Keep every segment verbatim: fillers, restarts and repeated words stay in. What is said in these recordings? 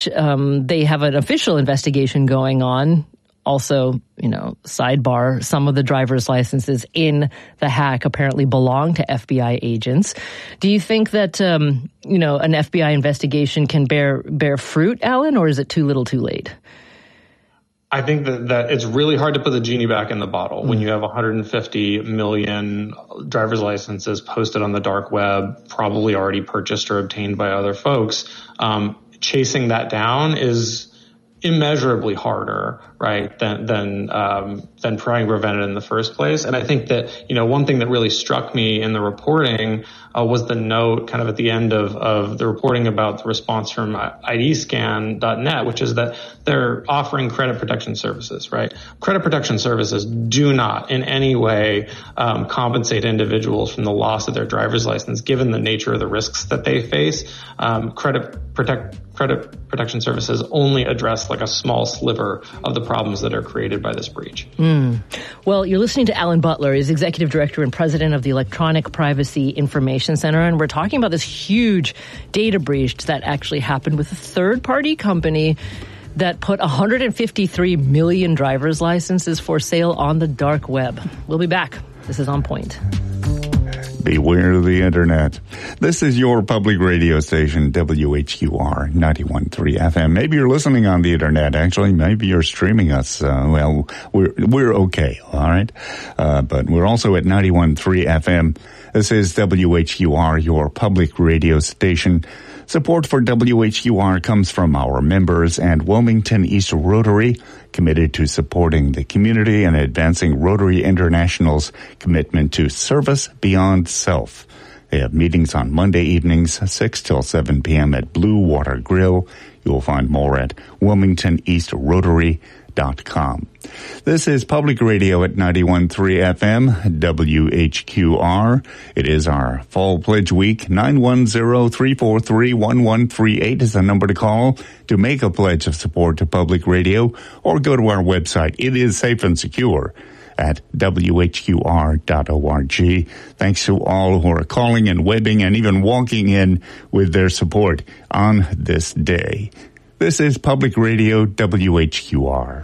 Um, they have an official investigation going on. Also, you know, sidebar, some of the driver's licenses in the hack apparently belong to F B I agents. Do you think that, um, you know, an F B I investigation can bear bear fruit, Alan, or is it too little too late? I think that, that it's really hard to put the genie back in the bottle mm. when you have one hundred fifty million driver's licenses posted on the dark web, probably already purchased or obtained by other folks. Um, chasing that down is immeasurably harder, right, than than um, than trying to prevent it in the first place. And I think that, you know, one thing that really struck me in the reporting uh, was the note kind of at the end of, of the reporting about the response from I D scan dot net, which is that they're offering credit protection services, right? Credit protection services do not in any way um, compensate individuals from the loss of their driver's license, given the nature of the risks that they face. Um, credit protect credit protection services only address like a small sliver of the problems that are created by this breach. Mm. Well, you're listening to Alan Butler. He's executive director and president of the Electronic Privacy Information Center, and we're talking about this huge data breach that actually happened with a third-party company that put one hundred fifty-three million driver's licenses for sale on the dark web. We'll be back. This is On Point. Beware of the Internet. This is your public radio station, W H Q R ninety-one point three F M. Maybe you're listening on the Internet, actually. Maybe you're streaming us. Uh, well, we're we're okay, all right? Uh, but we're also at ninety-one point three F M. This is W H Q R, your public radio station. Support for W H Q R comes from our members and Wilmington East Rotary, committed to supporting the community and advancing Rotary International's commitment to service beyond self. They have meetings on Monday evenings, six till seven p.m. at Blue Water Grill. You'll find more at wilmington east rotary dot com. This is Public Radio at ninety-one point three F M, W H Q R. It is our Fall Pledge Week. nine one zero, three four three, one one three eight is the number to call to make a pledge of support to Public Radio, or go to our website. It is safe and secure at W H Q R dot org. Thanks to all who are calling and webbing and even walking in with their support on this day. This is Public Radio, W H Q R.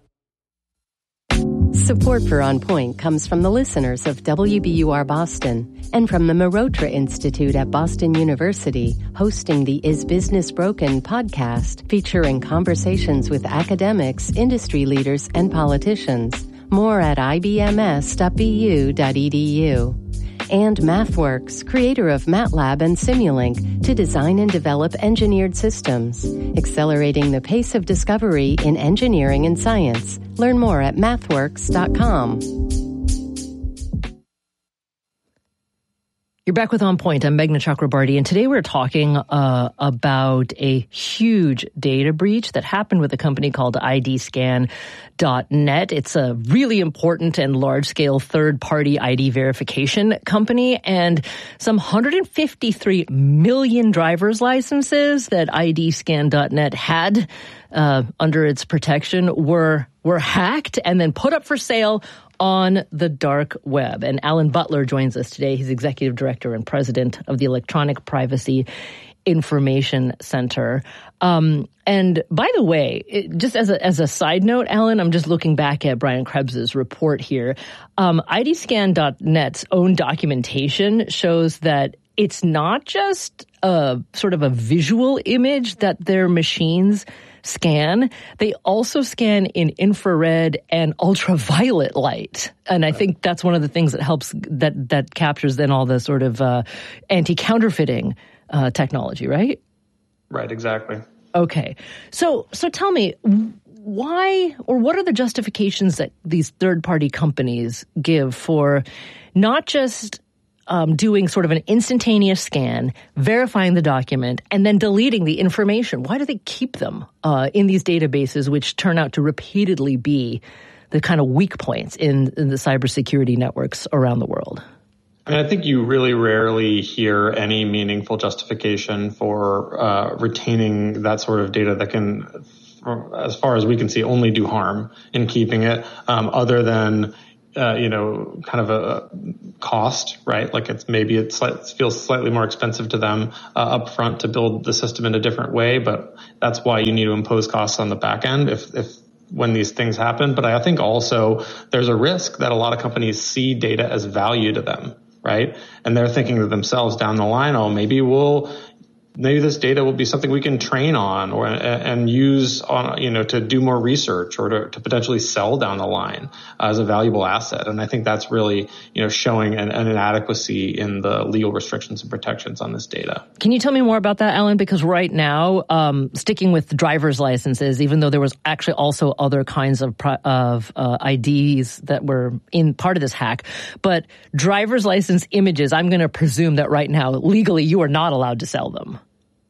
Support for On Point comes from the listeners of W B U R Boston and from the Marotra Institute at Boston University, hosting the Is Business Broken podcast, featuring conversations with academics, industry leaders, and politicians. More at I B M S dot B U dot E D U. And MathWorks, creator of MATLAB and Simulink, to design and develop engineered systems, accelerating the pace of discovery in engineering and science. Learn more at mathworks dot com. You're back with On Point. I'm Meghna Chakrabarty, and today we're talking uh, about a huge data breach that happened with a company called I D scan dot net. It's a really important and large-scale third-party I D verification company, and some one hundred fifty-three million driver's licenses that I D scan dot net had uh, under its protection were were hacked and then put up for sale on the dark web. And Alan Butler joins us today. He's executive director and president of the Electronic Privacy Information Center. Um, and by the way, it, just as a, as a side note, Alan, I'm just looking back at Brian Krebs's report here. Um, I D scan dot net's own documentation shows that it's not just a sort of a visual image that their machines scan. They also scan in infrared and ultraviolet light. And I think that's one of the things that helps, that, that captures then all the sort of uh, anti-counterfeiting uh, technology, right? Right, exactly. Okay. So, so tell me, why or what are the justifications that these third-party companies give for not just Um, doing sort of an instantaneous scan, verifying the document, and then deleting the information? Why do they keep them uh, in these databases, which turn out to repeatedly be the kind of weak points in, in the cybersecurity networks around the world? I mean, I think you really rarely hear any meaningful justification for uh, retaining that sort of data that can, as far as we can see, only do harm in keeping it, um, other than uh, you know, kind of a cost, right? Like it's maybe it slight, feels slightly more expensive to them uh, upfront to build the system in a different way, but that's why you need to impose costs on the back end if, if when these things happen. But I think also there's a risk that a lot of companies see data as value to them, right? And they're thinking to themselves down the line, oh, maybe we'll maybe this data will be something we can train on or and use on, you know, to do more research or to, to potentially sell down the line as a valuable asset. And I think that's really, you know, showing an, an inadequacy in the legal restrictions and protections on this data. Can you tell me more about that, Alan? Because right now, um, sticking with driver's licenses, even though there was actually also other kinds of of uh, I Ds that were in part of this hack, but driver's license images, I'm going to presume that right now, legally, you are not allowed to sell them.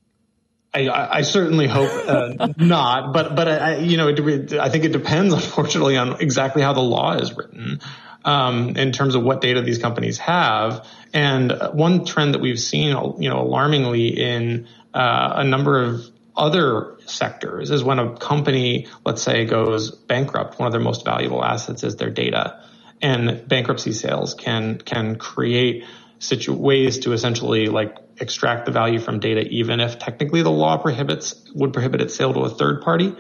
I, I certainly hope uh, not, but but I, you know, it, I think it depends, unfortunately, on exactly how the law is written um, in terms of what data these companies have. And one trend that we've seen, you know, alarmingly in uh, a number of other sectors is when a company, let's say, goes bankrupt. One of their most valuable assets is their data, and bankruptcy sales can can create situ- ways to essentially like extract the value from data, even if technically the law prohibits would prohibit its sale to a third party.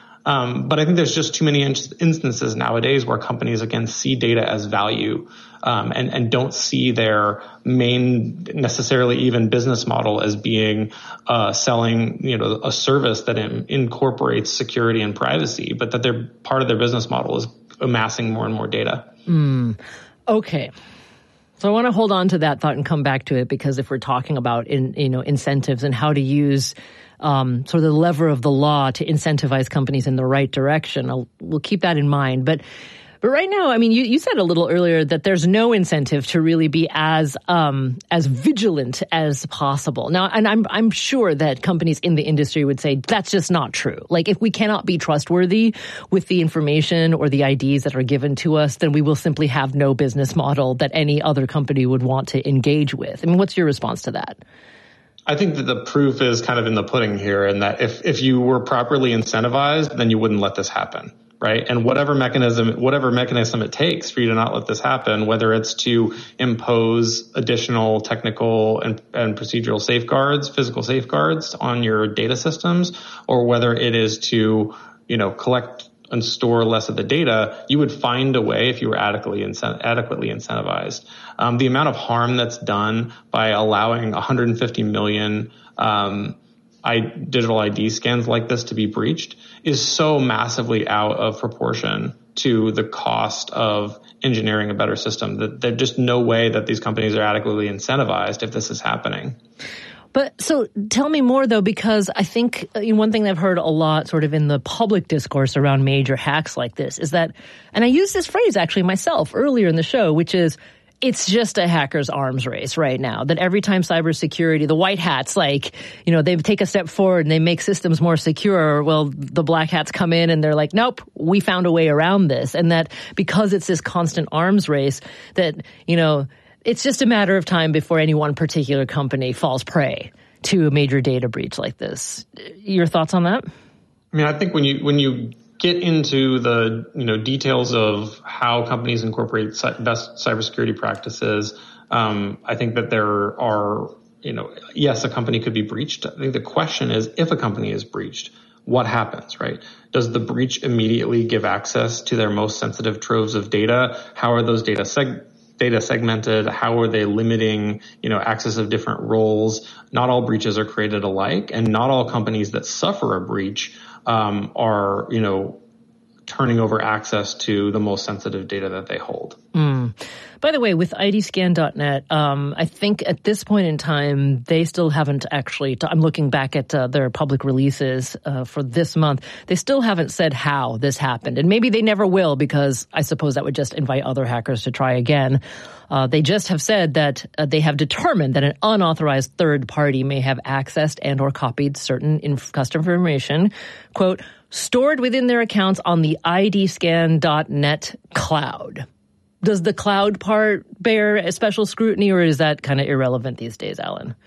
Um, but I think there's just too many in- instances nowadays where companies, again, see data as value um, and, and don't see their main, necessarily even business model as being uh, selling, you know, a service that in- incorporates security and privacy, but that they're part of their business model is amassing more and more data. Mm. Okay. So I want to hold on to that thought and come back to it, because if we're talking about in, you know, incentives and how to use um, sort of the lever of the law to incentivize companies in the right direction, I'll, we'll keep that in mind. But but right now, I mean, you, you said a little earlier that there's no incentive to really be as um, as vigilant as possible. Now, and I'm I'm sure that companies in the industry would say that's just not true. Like, if we cannot be trustworthy with the information or the I Ds that are given to us, then we will simply have no business model that any other company would want to engage with. I mean, what's your response to that? I think that the proof is kind of in the pudding here, and that if, if you were properly incentivized, then you wouldn't let this happen, right? And whatever mechanism, whatever mechanism it takes for you to not let this happen, whether it's to impose additional technical and, and procedural safeguards, physical safeguards on your data systems, or whether it is to, you know, collect and store less of the data, you would find a way if you were adequately incent- adequately incentivized. Um, the amount of harm that's done by allowing one hundred fifty million um, I, digital I D scans like this to be breached is so massively out of proportion to the cost of engineering a better system that there's just no way that these companies are adequately incentivized if this is happening. But so tell me more, though, because I think uh, one thing that I've heard a lot sort of in the public discourse around major hacks like this is that, and I used this phrase actually myself earlier in the show, which is it's just a hacker's arms race right now, that every time cybersecurity, the white hats, like, you know, they take a step forward and they make systems more secure. Well, the black hats come in and they're like, nope, we found a way around this. And that because it's this constant arms race that, you know, it's just a matter of time before any one particular company falls prey to a major data breach like this. Your thoughts on that? I mean, I think when you when you get into the you know details of how companies incorporate best cybersecurity practices, um, I think that there are you know yes, a company could be breached. I think the question is, if a company is breached, what happens, right? Does the breach immediately give access to their most sensitive troves of data? How are those data seg- data segmented? How are they limiting, you know, access of different roles? Not all breaches are created alike, and not all companies that suffer a breach um, are, you know, turning over access to the most sensitive data that they hold. Mm. By the way, with I D scan dot net, um, I think at this point in time, they still haven't actually, t- I'm looking back at uh, their public releases uh, for this month, they still haven't said how this happened. And maybe they never will, because I suppose that would just invite other hackers to try again. Uh, they just have said that uh, they have determined that an unauthorized third party may have accessed and or copied certain inf- customer information, quote, stored within their accounts on the I D scan dot net cloud. Does the cloud part bear a special scrutiny, or is that kind of irrelevant these days, Alan?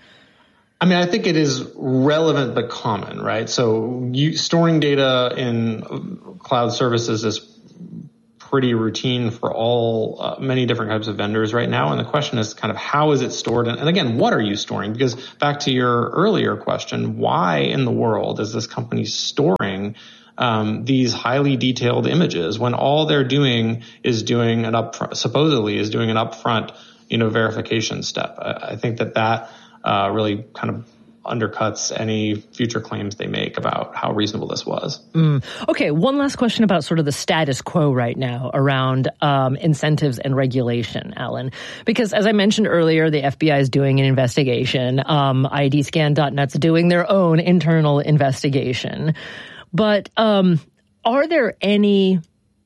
I mean, I think it is relevant but common, right? So you, storing data in cloud services is pretty routine for all, uh, many different types of vendors right now. And the question is kind of how is it stored? And, and again, what are you storing? Because back to your earlier question, why in the world is this company storing um, these highly detailed images when all they're doing is doing an upfront, supposedly is doing an upfront, you know, verification step? I, I think that that uh, really kind of undercuts any future claims they make about how reasonable this was. Mm. Okay, one last question about sort of the status quo right now around um, incentives and regulation, Alan. Because as I mentioned earlier, the F B I is doing an investigation. Um, I D scan dot net's doing their own internal investigation. But um, are there any...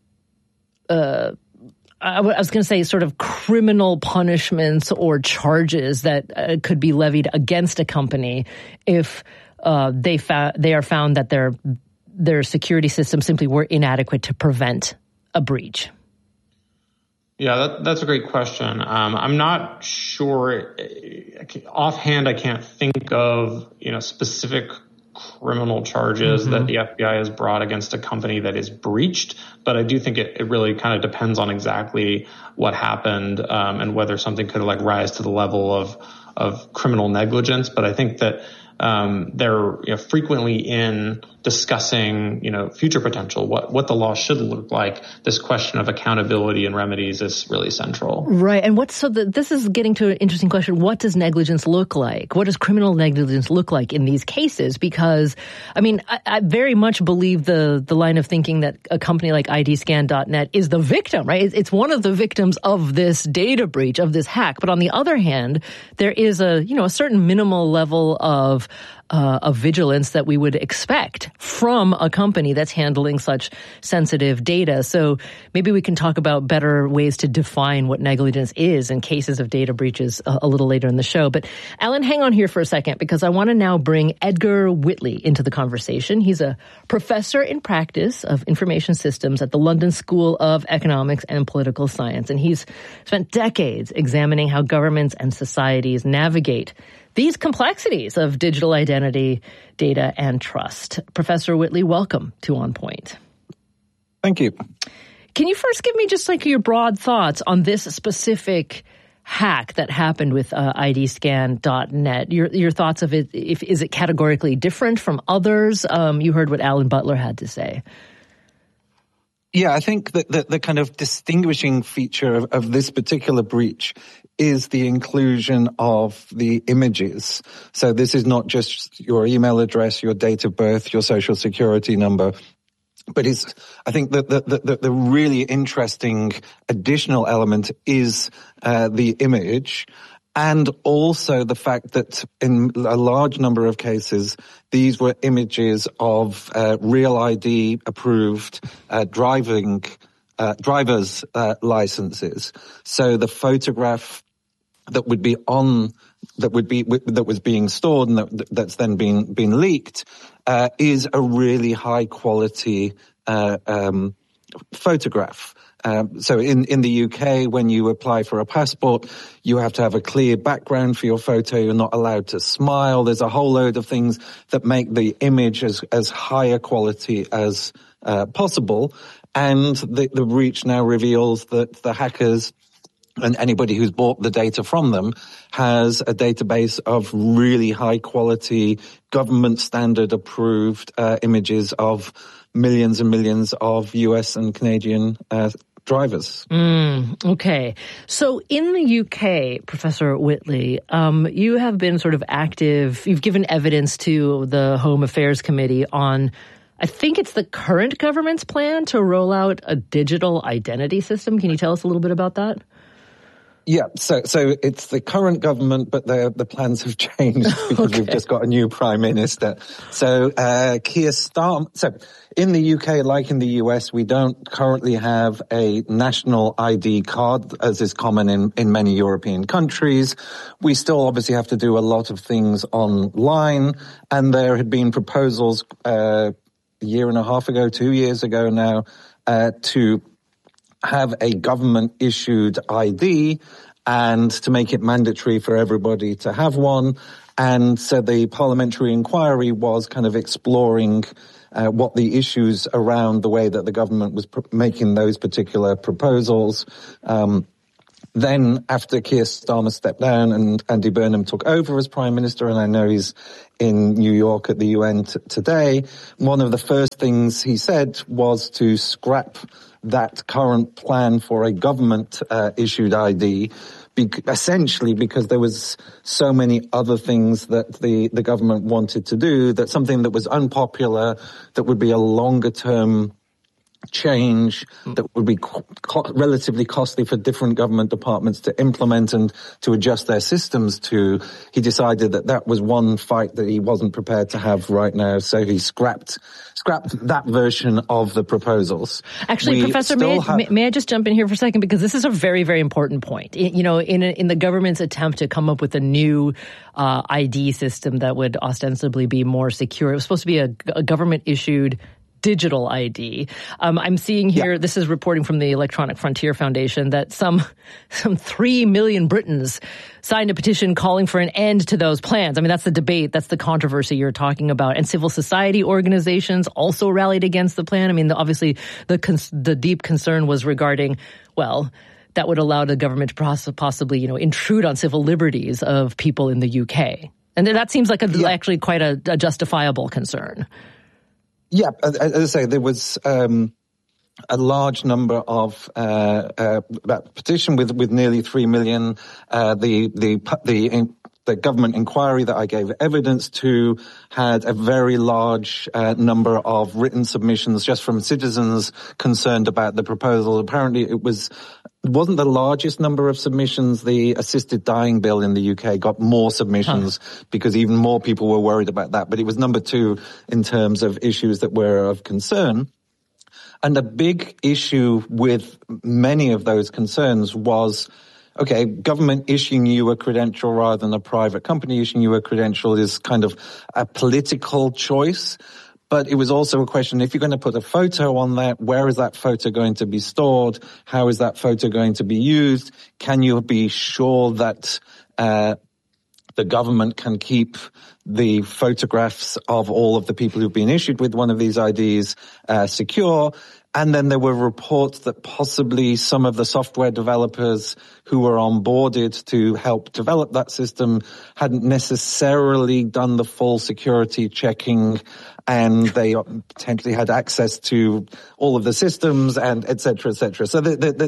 Uh, I was going to say sort of criminal punishments or charges that uh, could be levied against a company if uh, they fa- they are found that their their security systems simply were inadequate to prevent a breach? Yeah, that, that's a great question. Um, I'm not sure. Offhand, I can't think of, you know, specific criminal charges mm-hmm. that the F B I has brought against a company that is breached. But I do think it, it really kind of depends on exactly what happened um, and whether something could like rise to the level of of criminal negligence. But I think that um, they're you know, frequently in discussing, you know, future potential, what, what the law should look like. This question of accountability and remedies is really central. Right. And what's so the, this is getting to an interesting question. What does negligence look like? What does criminal negligence look like in these cases? Because, I mean, I, I very much believe the, the line of thinking that a company like I D scan dot net is the victim, right? It's one of the victims of this data breach, of this hack. But on the other hand, there is a, you know, a certain minimal level of Uh, of vigilance that we would expect from a company that's handling such sensitive data. So maybe we can talk about better ways to define what negligence is in cases of data breaches a, a little later in the show. But Alan, hang on here for a second, because I want to now bring Edgar Whitley into the conversation. He's a professor in practice of information systems at the London School of Economics and Political Science. And he's spent decades examining how governments and societies navigate these complexities of digital identity, data, and trust. Professor Whitley, welcome to On Point. Thank you. Can you first give me just like your broad thoughts on this specific hack that happened with uh, I D scan dot net? Your your thoughts of it, if, is it categorically different from others? Um, you heard what Alan Butler had to say. Yeah, I think that the, the kind of distinguishing feature of, of this particular breach is the inclusion of the images. So this is not just your email address, your date of birth, your social security number, but it's, I think that the, the, the really interesting additional element is uh, the image. And also the fact that in a large number of cases, these were images of uh, Real I D approved uh, driving uh, driver's uh, licenses. So the photograph that would be on that would be that was being stored and that, that's then been been leaked uh, is a really high quality uh, um, photograph. Um, so in, in the U K, when you apply for a passport, you have to have a clear background for your photo. You're not allowed to smile. There's a whole load of things that make the image as, as high a quality as uh, possible. And the, the breach now reveals that the hackers and anybody who's bought the data from them has a database of really high quality, government standard approved uh, images of millions and millions of U S and Canadian uh, drivers. Mm, okay. So in the U K, Professor Whitley, um, you have been sort of active. You've given evidence to the Home Affairs Committee on, I think it's the current government's plan to roll out a digital identity system. Can you tell us a little bit about that? Yeah, so so it's the current government, but the the plans have changed because okay. we've just got a new prime minister. So uh Keir Starmer. So in the U K, like in the U S, we don't currently have a national I D card, as is common in in many European countries. We still obviously have to do a lot of things online, and there had been proposals uh a year and a half ago, two years ago now, uh to have a government-issued I D and to make it mandatory for everybody to have one. And so the parliamentary inquiry was kind of exploring uh, what the issues around the way that the government was pr- making those particular proposals. Um, Then, after Keir Starmer stepped down and Andy Burnham took over as Prime Minister, and I know he's in New York at the U N t- today, one of the first things he said was to scrap that current plan for a government-issued uh, I D, be- essentially because there was so many other things that the, the government wanted to do, that something that was unpopular, that would be a longer-term change that would be co- co- relatively costly for different government departments to implement and to adjust their systems to. He decided that that was one fight that he wasn't prepared to have right now, so he scrapped scrapped that version of the proposals. Actually, we Professor, may I, have- may, may I just jump in here for a second, because this is a very, very important point. It, you know, in a, in the government's attempt to come up with a new uh, I D system that would ostensibly be more secure, it was supposed to be a, a government-issued digital I D. Um, I'm seeing here, yeah. This is reporting from the Electronic Frontier Foundation, that some some three million Britons signed a petition calling for an end to those plans. I mean, that's the debate, that's the controversy you're talking about. And civil society organizations also rallied against the plan. I mean, the, obviously, the cons- the deep concern was regarding, well, that would allow the government to poss- possibly, you know, intrude on civil liberties of people in the U K. And that seems like a, yeah. actually quite a, a justifiable concern. Yeah, as I say, there was um, a large number of uh, uh, that petition with with nearly three million. Uh, the the the the government inquiry that I gave evidence to had a very large uh, number of written submissions just from citizens concerned about the proposal. Apparently, it was. It wasn't the largest number of submissions. The assisted dying bill in the U K got more submissions huh. because even more people were worried about that. But it was number two in terms of issues that were of concern. And a big issue with many of those concerns was, okay, government issuing you a credential rather than a private company issuing you a credential is kind of a political choice. But it was also a question, if you're going to put a photo on that, where is that photo going to be stored? How is that photo going to be used? Can you be sure that uh the government can keep the photographs of all of the people who've been issued with one of these I Ds uh secure? And then there were reports that possibly some of the software developers who were onboarded to help develop that system hadn't necessarily done the full security checking, and they potentially had access to all of the systems, and et cetera, et cetera. So the, the, the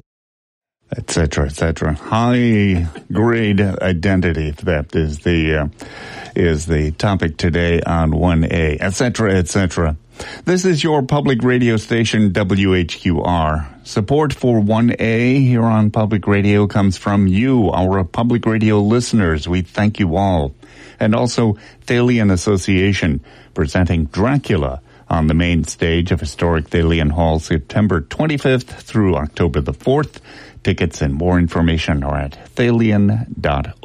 et cetera, et cetera. High grade identity theft is the uh, is the topic today on one A, et cetera, et cetera. This is your public radio station, W H Q R. Support for one A here on Public Radio comes from you, our public radio listeners. We thank you all. And also Thalian Association, presenting Dracula on the main stage of historic Thalian Hall, September twenty-fifth through October the fourth. Tickets and more information are at thalian dot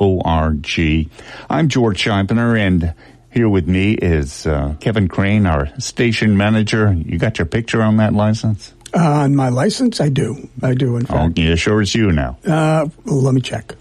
org. I'm George Scheibner, and here with me is uh, Kevin Crane, our station manager. You got your picture on that license? Uh, on my license, I do. I do, in fact. Oh, yeah, sure as you now. Uh, well, let me check.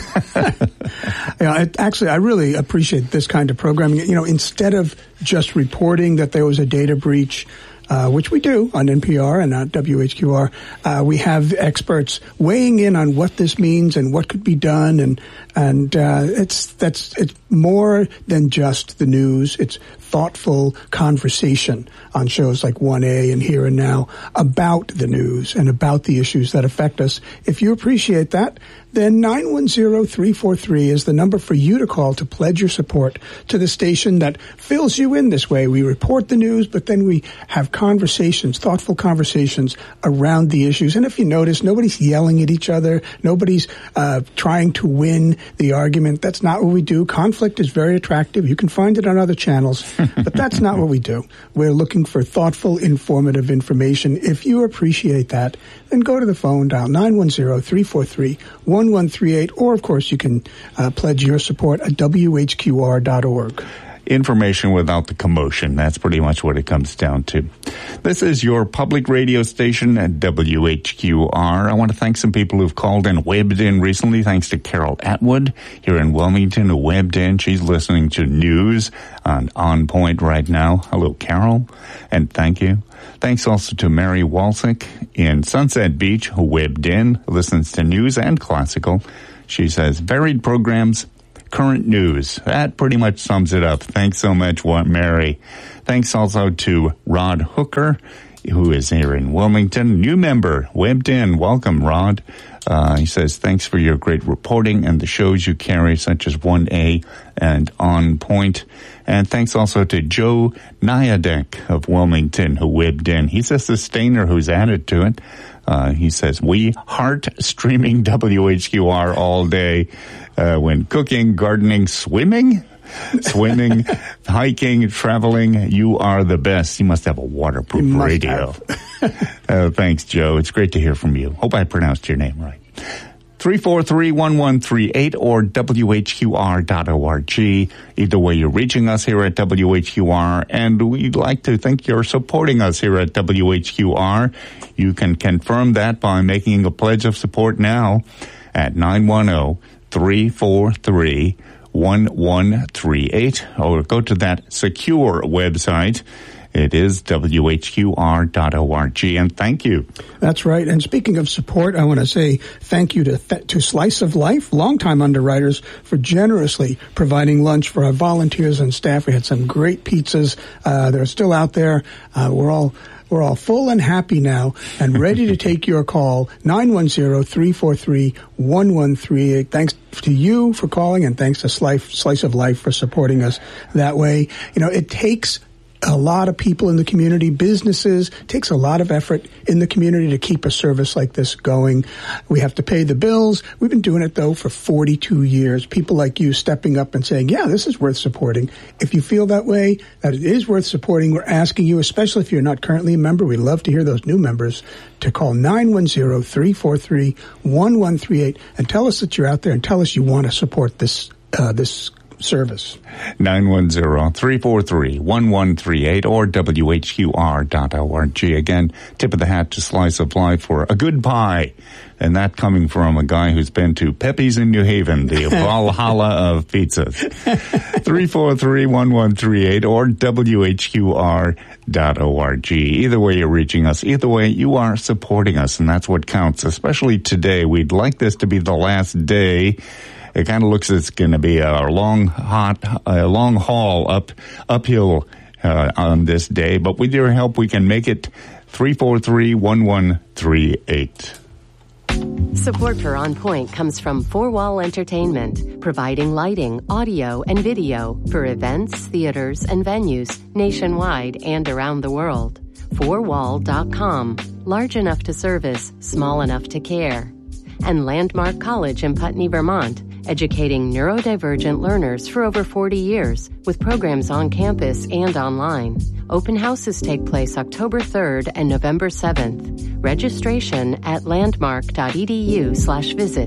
yeah, it, actually, I really appreciate this kind of programming. You know, instead of just reporting that there was a data breach, Uh, which we do on N P R and on W H Q R, uh, we have experts weighing in on what this means and what could be done, and and uh, it's that's it's more than just the news. It's thoughtful conversation on shows like one A and Here and Now about the news and about the issues that affect us. If you appreciate that, then nine one zero, three four three is the number for you to call to pledge your support to the station that fills you in this way. We report the news, but then we have conversations, thoughtful conversations around the issues. And if you notice, nobody's yelling at each other. Nobody's uh trying to win the argument. That's not what we do. Conflict is very attractive. You can find it on other channels, but that's not what we do. We're looking for thoughtful, informative information. If you appreciate that, then go to the phone, dial nine one zero, three four three, one one three eight, or, of course, you can uh, pledge your support at W H Q R dot org. information without the commotion. That's pretty much what it comes down to. This is your public radio station at W H Q R. I want to thank some people who've called and webbed in recently. Thanks to Carol Atwood here in Wilmington who webbed in. She's listening to news on On Point right now. Hello, Carol, and thank you. Thanks also to Mary Walsick in Sunset Beach who webbed in, listens to news and classical. She says, varied programs, current news. That pretty much sums it up. Thanks so much, Mary. Thanks also to Rod Hooker, who is here in Wilmington. New member, webbed in. Welcome, Rod. Uh, he says, thanks for your great reporting and the shows you carry, such as one A and On Point. And thanks also to Joe Nyadek of Wilmington, who webbed in. He's a sustainer who's added to it. Uh, he says, we heart streaming W H Q R all day uh, when cooking, gardening, swimming, swimming, hiking, traveling. You are the best. You must have a waterproof radio. uh, thanks, Joe. It's great to hear from you. Hope I pronounced your name right. three four three, one one three eight or W H Q R dot org. Either way, you're reaching us here at W H Q R, and we'd like to think you're supporting us here at W H Q R. You can confirm that by making a pledge of support now at nine one zero, three four three, one one three eight, or go to that secure website. It is W H Q R dot org, and thank you. That's right. And speaking of support, I want to say thank you to to Slice of Life, longtime underwriters, for generously providing lunch for our volunteers and staff. We had some great pizzas. Uh, they're still out there. Uh, we're all We're all full and happy now and ready to take your call, nine one zero, three four three, one one three eight. Thanks to you for calling, and thanks to Slice, Slice of Life for supporting us that way. You know, it takes a lot of people in the community, businesses, takes a lot of effort in the community to keep a service like this going. We have to pay the bills. We've been doing it, though, for forty-two years. People like you stepping up and saying, yeah, this is worth supporting. If you feel that way, that it is worth supporting, we're asking you, especially if you're not currently a member, we'd love to hear those new members, to call nine one zero, three four three, one one three eight and tell us that you're out there and tell us you want to support this uh, this service. nine one zero, three four three, one one three eight or W H Q R dot org. Again, tip of the hat to Slice of Life for a good pie. And that coming from a guy who's been to Pepe's in New Haven, the Valhalla of pizzas. three four three, one one three eight or W H Q R dot org. Either way you're reaching us, either way you are supporting us, and that's what counts, especially today. We'd like this to be the last day. It kind of looks like it's going to be a long, hot, a long haul up, uphill uh, on this day. But with your help, we can make it. three four three, one one three eight. Support for On Point comes from Four Wall Entertainment, providing lighting, audio, and video for events, theaters, and venues nationwide and around the world. four wall dot com, large enough to service, small enough to care. And Landmark College in Putney, Vermont, educating neurodivergent learners for over forty years with programs on campus and online. Open houses take place October third and November seventh. Registration at landmark.edu slash visit.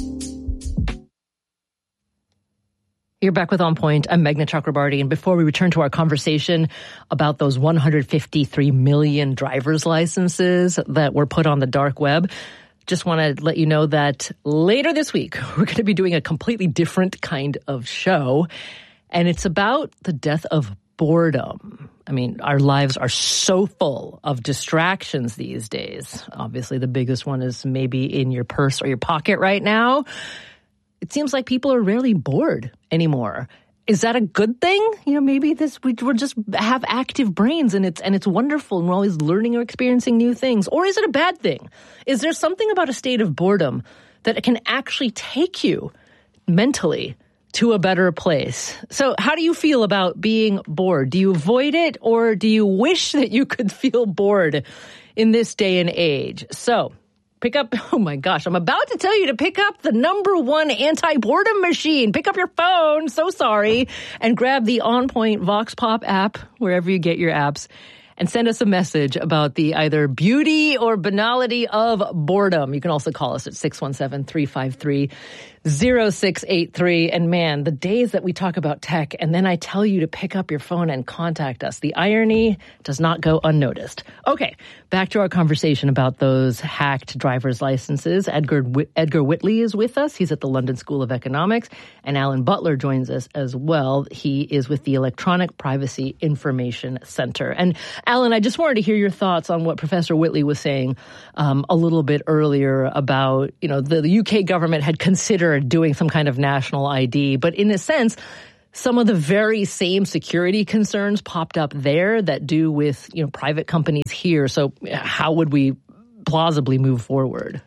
You're back with On Point. I'm Meghna Chakrabarty. And before we return to our conversation about those one hundred fifty-three million driver's licenses that were put on the dark web, just want to let you know that later this week, we're going to be doing a completely different kind of show. And it's about the death of boredom. I mean, our lives are so full of distractions these days. Obviously, the biggest one is maybe in your purse or your pocket right now. It seems like people are rarely bored anymore. Is that a good thing? You know, maybe this we we just have active brains and it's and it's wonderful and we're always learning or experiencing new things. Or is it a bad thing? Is there something about a state of boredom that it can actually take you mentally to a better place? So how do you feel about being bored? Do you avoid it or do you wish that you could feel bored in this day and age? So pick up, oh my gosh, I'm about to tell you to pick up the number one anti-boredom machine. Pick up your phone, so sorry, and grab the On Point Vox Pop app, wherever you get your apps, and send us a message about the either beauty or banality of boredom. You can also call us at six one seven, three five three, zero six eight three. And man, the days that we talk about tech and then I tell you to pick up your phone and contact us, the irony does not go unnoticed. Okay, back to our conversation about those hacked driver's licenses. Edgar, Edgar Whitley is with us. He's at the London School of Economics. And Alan Butler joins us as well. He is with the Electronic Privacy Information Center. And Alan, I just wanted to hear your thoughts on what Professor Whitley was saying um, a little bit earlier about, you know, the, the U K government had considered doing some kind of national I D. But in a sense, some of the very same security concerns popped up there that do with, you know, private companies here. So how would we plausibly move forward?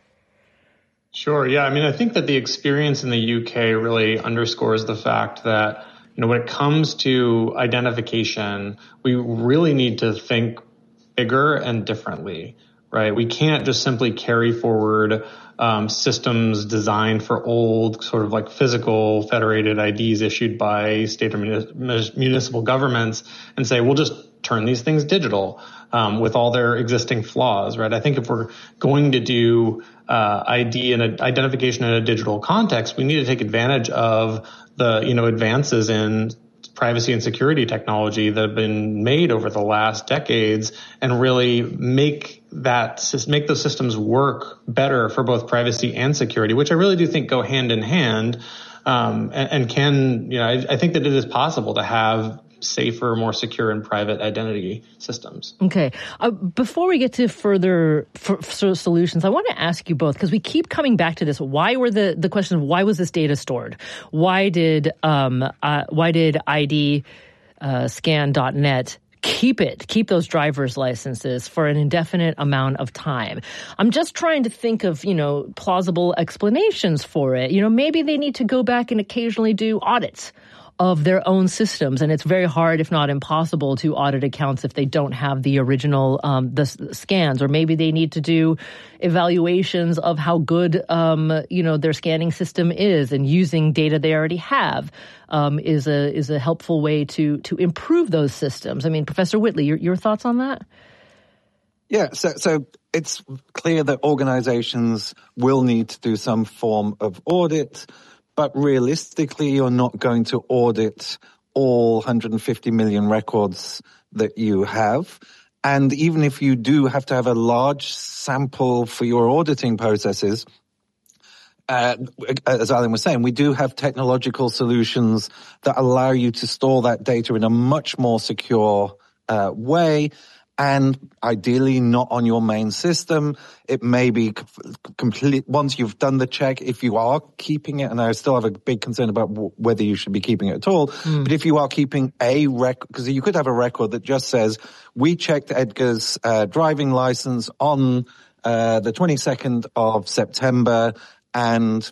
Sure. Yeah. I mean, I think that the experience in the U K really underscores the fact that, you know, when it comes to identification, we really need to think bigger and differently, right? We can't just simply carry forward um, systems designed for old sort of like physical federated I Ds issued by state or munis- municipal governments and say, we'll just turn these things digital um, with all their existing flaws, right? I think if we're going to do uh, I D and a, identification in a digital context, we need to take advantage of the, you know, advances in privacy and security technology that have been made over the last decades and really make that, make those systems work better for both privacy and security, which I really do think go hand in hand. Um, and, and can, you know, I, I think that it is possible to have safer, more secure and private identity systems. Okay. Uh, before we get to further for, for solutions, I want to ask you both, because we keep coming back to this. Why were the, the question of why was this data stored? Why did, um, uh, why did I D scan dot net keep it, keep those driver's licenses for an indefinite amount of time? I'm just trying to think of, you know, plausible explanations for it. You know, maybe they need to go back and occasionally do audits of their own systems. And it's very hard, if not impossible, to audit accounts if they don't have the original um, the, the scans. Or maybe they need to do evaluations of how good, um, you know, their scanning system is, and using data they already have um, is a is a helpful way to to improve those systems. I mean, Professor Whitley, your, your thoughts on that? Yeah, so so it's clear that organizations will need to do some form of audit. But realistically, you're not going to audit all one hundred fifty million records that you have. And even if you do have to have a large sample for your auditing processes, uh, as Alan was saying, we do have technological solutions that allow you to store that data in a much more secure uh, way. And ideally not on your main system. It may be complete, once you've done the check, if you are keeping it, and I still have a big concern about w- whether you should be keeping it at all, mm. but if you are keeping a record, because you could have a record that just says, we checked Edgar's uh, driving license on uh, the twenty-second of September, and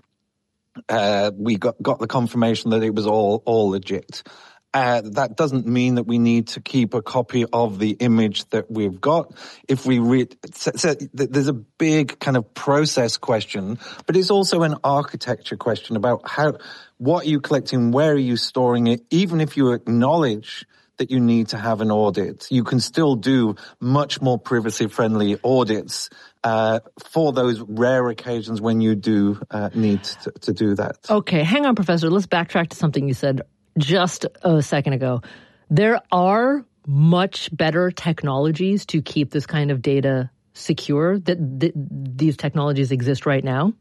uh, we got, got the confirmation that it was all, all legit. Uh, that doesn't mean that we need to keep a copy of the image that we've got. If we read, so, so there's a big kind of process question, but it's also an architecture question about how, what are you collecting, where are you storing it? Even if you acknowledge that you need to have an audit, you can still do much more privacy-friendly audits uh, for those rare occasions when you do uh, need to, to do that. Okay, hang on, Professor. Let's backtrack to something you said just a second ago. There are much better technologies to keep this kind of data secure. That th- these technologies exist right now?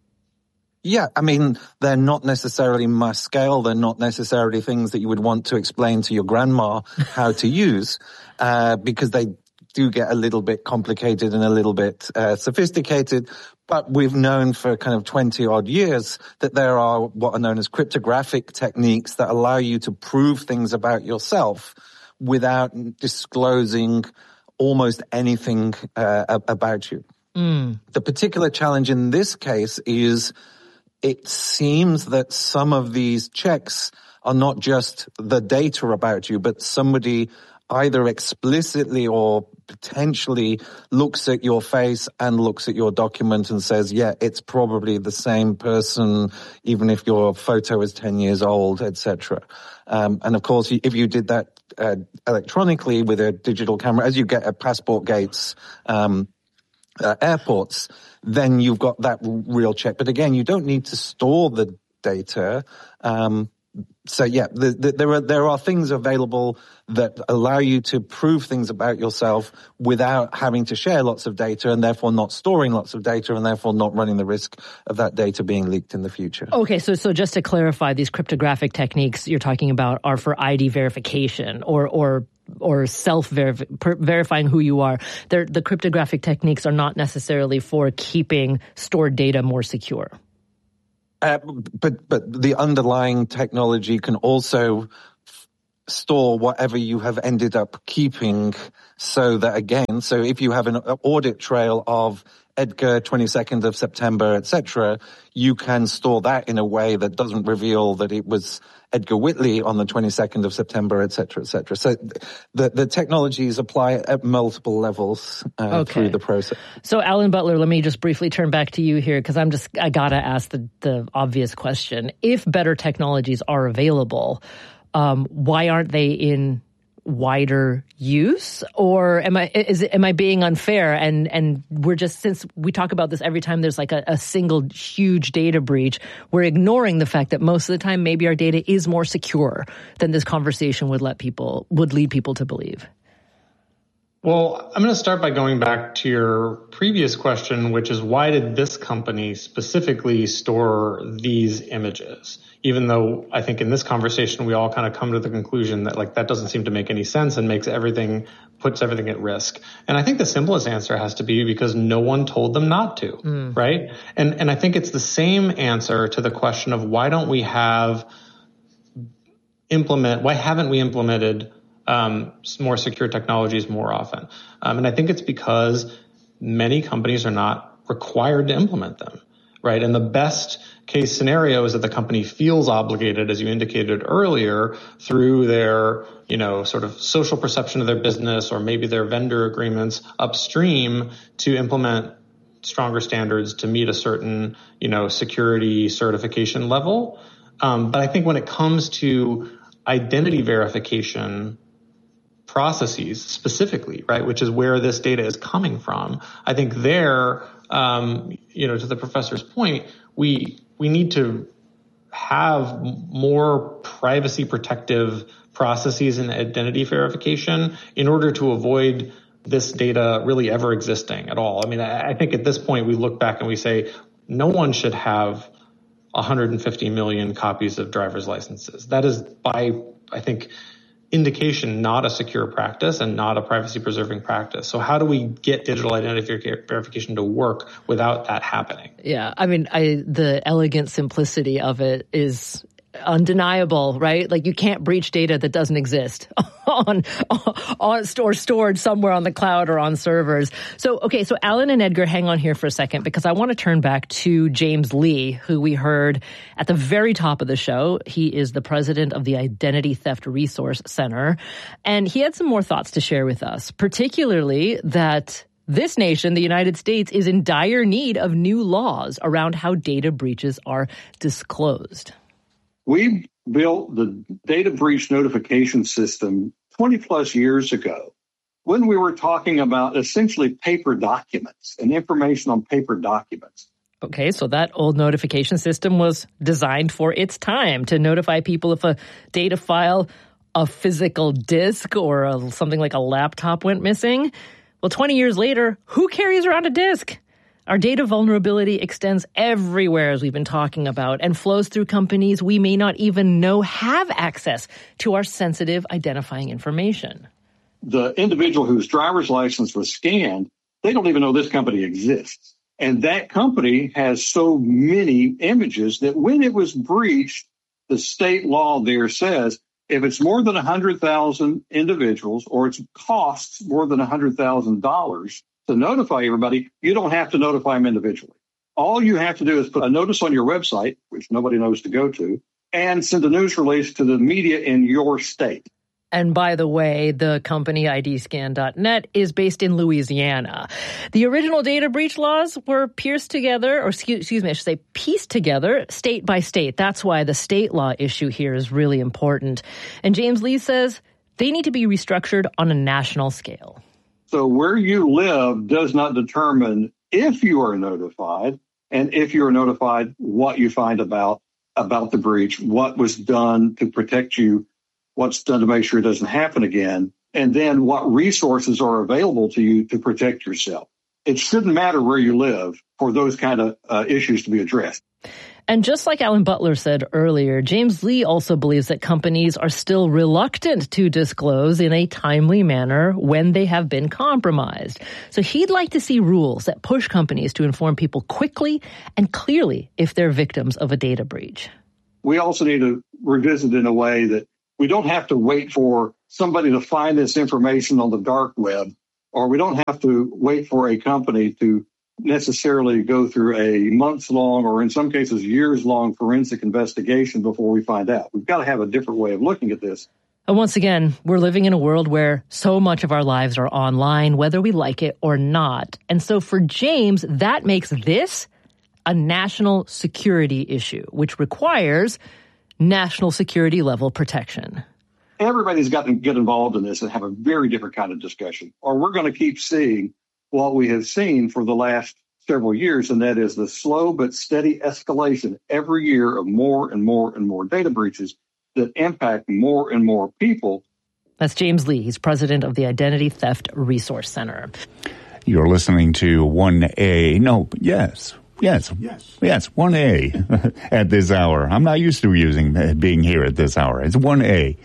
Yeah, I mean, they're not necessarily mass scale. They're not necessarily things that you would want to explain to your grandma how to use, uh, because they do get a little bit complicated and a little bit uh, sophisticated. But we've known for kind of twenty odd years that there are what are known as cryptographic techniques that allow you to prove things about yourself without disclosing almost anything uh, about you. Mm. The particular challenge in this case is it seems that some of these checks are not just the data about you, but somebody either explicitly or potentially looks at your face and looks at your document and says, yeah, it's probably the same person, even if your photo is ten years old, et cetera. Um, and of course, if you did that uh, electronically with a digital camera, as you get at Passport Gates, um, uh, airports, then you've got that real check. But again, you don't need to store the data. Um, so yeah, the, the, there are there are things available that allow you to prove things about yourself without having to share lots of data, and therefore not storing lots of data, and therefore not running the risk of that data being leaked in the future. Okay, so so just to clarify, these cryptographic techniques you're talking about are for I D verification or or or self-verifying who you are. They're, the cryptographic techniques are not necessarily for keeping stored data more secure. Uh, but but the underlying technology can also f- store whatever you have ended up keeping, so that again, so if you have an audit trail of Edgar, twenty-second of September, et cetera, you can store that in a way that doesn't reveal that it was Edgar Whitley on the twenty-second of September, et cetera, et cetera. So the, the technologies apply at multiple levels uh, okay. through the process. So Alan Butler, let me just briefly turn back to you here, because I'm just, I gotta ask the, the obvious question. If better technologies are available, um, why aren't they in wider use? Or am I is it, am I being unfair? And and we're just, since we talk about this every time there's like a, a single huge data breach, we're ignoring the fact that most of the time maybe our data is more secure than this conversation would let people would lead people to believe. Well, I'm going to start by going back to your previous question, which is why did this company specifically store these images? Even though I think in this conversation, we all kind of come to the conclusion that like that doesn't seem to make any sense and makes everything, puts everything at risk. And I think the simplest answer has to be because no one told them not to, mm. right? And, and I think it's the same answer to the question of why don't we have implement, why haven't we implemented um, more secure technologies more often? Um, and I think it's because many companies are not required to implement them, right? And the best case scenario is that the company feels obligated, as you indicated earlier, through their, you know, sort of social perception of their business or maybe their vendor agreements upstream to implement stronger standards to meet a certain, you know, security certification level. Um, but I think when it comes to identity verification processes specifically, right, which is where this data is coming from, I think there, um, you know, to the professor's point, we we need to have more privacy protective processes in identity verification in order to avoid this data really ever existing at all. I mean, I, I think at this point we look back and we say no one should have one hundred fifty million copies of driver's licenses. That is by, I think, indication not a secure practice and not a privacy preserving practice. So how do we get digital identity verification to work without that happening? Yeah, I mean, I the elegant simplicity of it is undeniable, right? Like you can't breach data that doesn't exist on, on or stored somewhere on the cloud or on servers. So, okay, so Alan and Edgar, hang on here for a second because I want to turn back to James Lee, who we heard at the very top of the show. He is the president of the Identity Theft Resource Center, and he had some more thoughts to share with us, particularly that this nation, the United States, is in dire need of new laws around how data breaches are disclosed. We built the data breach notification system twenty plus years ago when we were talking about essentially paper documents and information on paper documents. Okay, so that old notification system was designed for its time to notify people if a data file, a physical disk, or a, something like a laptop went missing. Well, twenty years later, who carries around a disk? Our data vulnerability extends everywhere, as we've been talking about, and flows through companies we may not even know have access to our sensitive identifying information. The individual whose driver's license was scanned, they don't even know this company exists. And that company has so many images that when it was breached, the state law there says if it's more than one hundred thousand individuals or it costs more than one hundred thousand dollars, to notify everybody, you don't have to notify them individually. All you have to do is put a notice on your website, which nobody knows to go to, and send a news release to the media in your state. And by the way, the company I D scan dot net is based in Louisiana. The original data breach laws were pierced together, or excuse, excuse me, I should say pieced together state by state. That's why the state law issue here is really important. And James Lee says they need to be restructured on a national scale. So where you live does not determine if you are notified, and if you are notified, what you find about about the breach, what was done to protect you, what's done to make sure it doesn't happen again, and then what resources are available to you to protect yourself. It shouldn't matter where you live for those kind of uh, issues to be addressed. And just like Alan Butler said earlier, James Lee also believes that companies are still reluctant to disclose in a timely manner when they have been compromised. So he'd like to see rules that push companies to inform people quickly and clearly if they're victims of a data breach. We also need to revisit in a way that we don't have to wait for somebody to find this information on the dark web, or we don't have to wait for a company to necessarily go through a months-long or in some cases years-long forensic investigation before we find out. We've got to have a different way of looking at this. And once again, we're living in a world where so much of our lives are online, whether we like it or not. And so for James, that makes this a national security issue, which requires national security level protection. Everybody's got to get involved in this and have a very different kind of discussion, or we're going to keep seeing what we have seen for the last several years, and that is the slow but steady escalation every year of more and more and more data breaches that impact more and more people. That's James Lee. He's president of the Identity Theft Resource Center. You're listening to one A. No, yes. Yes. Yes. Yes, one A at this hour. I'm not used to using uh, being here at this hour. It's one A.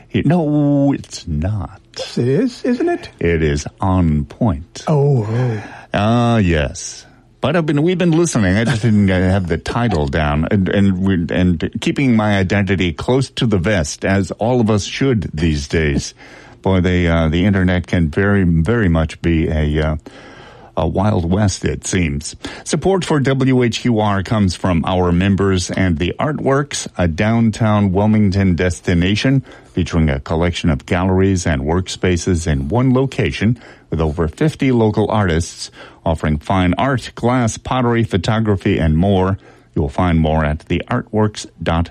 No, it's not. Yes, it is, isn't it? It is on point. Oh. Ah, oh. uh, yes. But I've been, we've been listening. I just didn't have the title down, and and and keeping my identity close to the vest, as all of us should these days. Boy, they uh, the internet can very very much be a. Uh, A Wild West, it seems. Support for W H Q R comes from our members and the Artworks, a downtown Wilmington destination featuring a collection of galleries and workspaces in one location with over fifty local artists offering fine art, glass, pottery, photography, and more. You'll find more at the artworks dot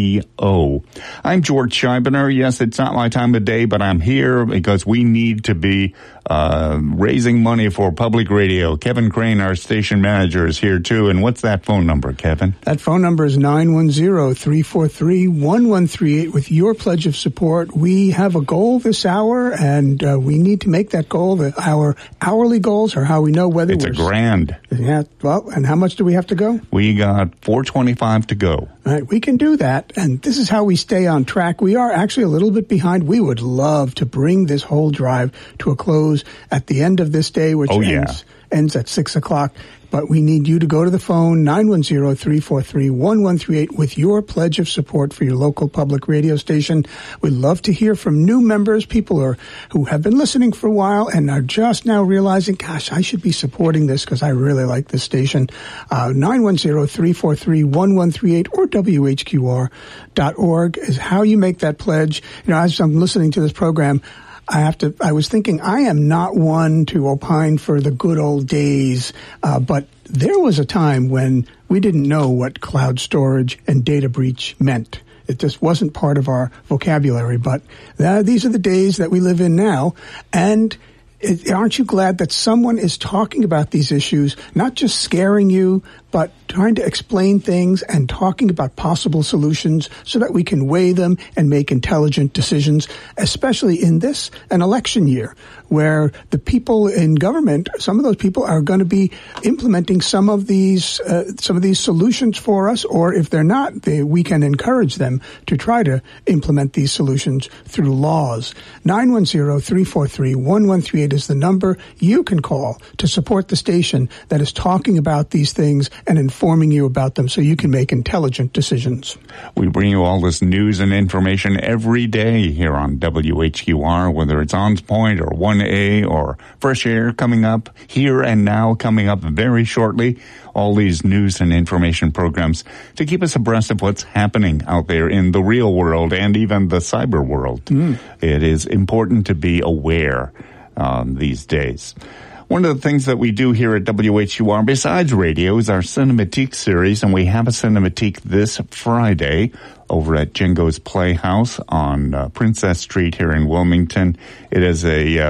co. I'm George Scheibner. Yes, it's not my time of day, but I'm here because we need to be uh raising money for public radio. Kevin Crane, our station manager, is here too. And what's that phone number, Kevin? That phone number is nine one zero, three four three, one one three eight. With your pledge of support, we have a goal this hour, and uh, we need to make that goal. The, our hourly goals are how we know whether it's we're... It's a grand. Yeah, well, and how much do we have to go? We got four twenty-five to go. All right, we can do that, and this is how we stay on track. We are actually a little bit behind. We would love to bring this whole drive to a close at the end of this day, which oh, ends, yeah. ends at six o'clock. But we need you to go to the phone, nine one zero, three four three, one one three eight, with your pledge of support for your local public radio station. We'd love to hear from new members, people are, who have been listening for a while and are just now realizing, gosh, I should be supporting this because I really like this station. Uh, nine one zero, three four three, one one three eight or W H Q R dot org is how you make that pledge. You know, as I'm listening to this program, I have to, I was thinking I am not one to opine for the good old days, uh, but there was a time when we didn't know what cloud storage and data breach meant. It just wasn't part of our vocabulary, but uh, these are the days that we live in now. And it, aren't you glad that someone is talking about these issues, not just scaring you, but trying to explain things and talking about possible solutions so that we can weigh them and make intelligent decisions, especially in this, an election year, where the people in government, some of those people are going to be implementing some of these, uh, some of these solutions for us, or if they're not, they, we can encourage them to try to implement these solutions through laws. nine one zero, three four three, one one three eight is the number you can call to support the station that is talking about these things and informing you about them so you can make intelligent decisions. We bring you all this news and information every day here on W H Q R, whether it's On Point or one A or Fresh Air coming up, Here and Now coming up very shortly. All these news and information programs to keep us abreast of what's happening out there in the real world and even the cyber world. Mm. It is important to be aware um, these days. One of the things that we do here at W H U R, besides radio, is our Cinematique series, and we have a Cinematique this Friday over at Jingo's Playhouse on uh, Princess Street here in Wilmington. It is a uh,